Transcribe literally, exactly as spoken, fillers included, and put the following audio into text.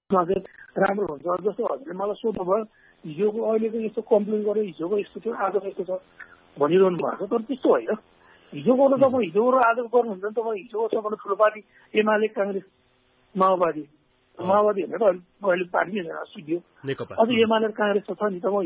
चाहिँ राम्रो हुन्छ। जस्तो हजुरले मलाई सोध्नु भयो हिजोको अहिलेको यस्तो कम्प्लेन गर्यो, हिजोको यस्तो थियो, आजको यस्तो छ भनिरहनु भएको छ। तर त्यस्तो होइन। हिजोको त तपाईँ हिजोको र आजको गर्नुहुन्छ भने तपाईँ हिजोको सबभन्दा ठुलो पार्टी एमाले, काङ्ग्रेस, माओवादी माओवादी भनेर अहिले अहिले पार्टी नै सुध्यो। अझ एमाले र काङ्ग्रेस त छ नि त।